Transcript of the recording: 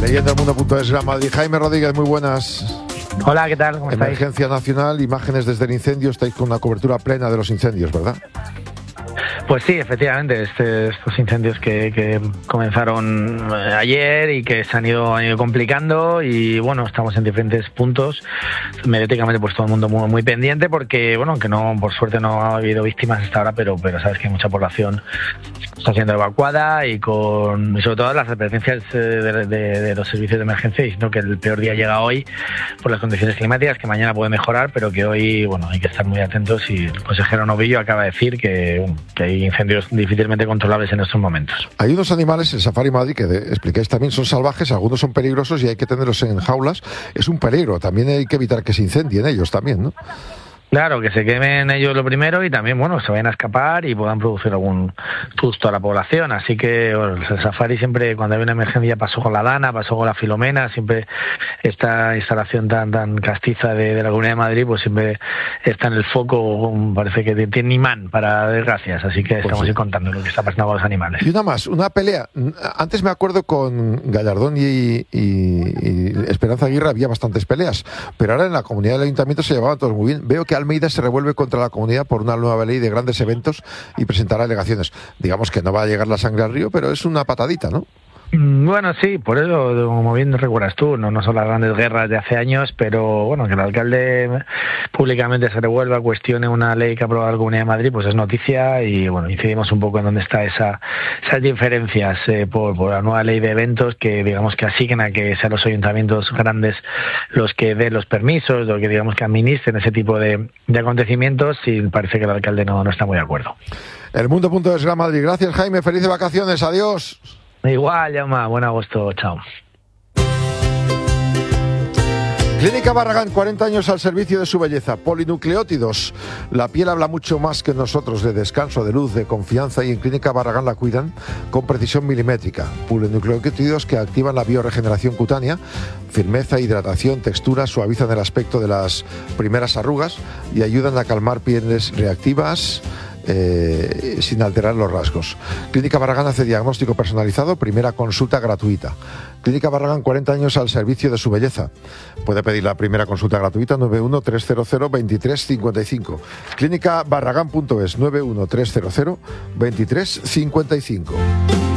Leyendo el mundo.es, Gran Madrid. Jaime Rodríguez, muy buenas. Hola, ¿qué tal? ¿Cómo estáis? Emergencia nacional, imágenes desde el incendio. Estáis con una cobertura plena de los incendios, ¿verdad? Pues sí, efectivamente, estos incendios que comenzaron ayer y que se han ido complicando, y bueno, estamos en diferentes puntos. Mediáticamente pues todo el mundo muy pendiente, porque bueno, aunque no, por suerte no ha habido víctimas hasta ahora, pero sabes que mucha población está siendo evacuada, y sobre todo las advertencias de los servicios de emergencia diciendo que el peor día llega hoy por las condiciones climáticas, que mañana puede mejorar, pero que hoy, bueno, hay que estar muy atentos. Y el consejero Novillo acaba de decir que hay incendios difícilmente controlables en estos momentos. Hay unos animales en Safari Madrid que explicáis también son salvajes, algunos son peligrosos y hay que tenerlos en jaulas. Es un peligro, también hay que evitar que se incendien ellos también, ¿no? Claro, que se quemen ellos lo primero, y también, bueno, se vayan a escapar y puedan producir algún susto a la población. Así que, bueno, el Safari siempre, cuando hay una emergencia, pasó con la Dana, pasó con la Filomena, siempre esta instalación tan castiza de la Comunidad de Madrid, pues siempre está en el foco, parece que tiene imán para desgracias. Así que estamos ahí contando lo que está pasando con los animales. Y una más, una pelea. Antes me acuerdo con Gallardón y Esperanza Aguirre había bastantes peleas, pero ahora en la comunidad del ayuntamiento se llevaban todos muy bien. Veo que Almeida se revuelve contra la comunidad por una nueva ley de grandes eventos y presentará alegaciones. Digamos que no va a llegar la sangre al río, pero es una patadita, ¿no? Bueno, sí, por eso, como bien recuerdas tú, no son las grandes guerras de hace años, pero bueno, que el alcalde públicamente se revuelva, cuestione una ley que ha aprobado la Comunidad de Madrid, pues es noticia. Y bueno, incidimos un poco en dónde está esas diferencias por la nueva ley de eventos, que digamos que asigna a que sean los ayuntamientos grandes los que den los permisos, los que digamos que administren ese tipo de acontecimientos, y parece que el alcalde no está muy de acuerdo. El mundo.es, Gran Madrid. Gracias, Jaime, felices vacaciones, adiós. Igual, Jaume, buen agosto, chao. Clínica Barragán, 40 años al servicio de su belleza. Polinucleótidos. La piel habla mucho más que nosotros de descanso, de luz, de confianza, y en Clínica Barragán la cuidan con precisión milimétrica. Polinucleótidos que activan la bioregeneración cutánea, firmeza, hidratación, textura, suavizan el aspecto de las primeras arrugas y ayudan a calmar pieles reactivas, sin alterar los rasgos. Clínica Barragán hace diagnóstico personalizado, primera consulta gratuita. Clínica Barragán, 40 años al servicio de su belleza. Puede pedir la primera consulta gratuita 913002355. Clínicabarragán.es 913002355.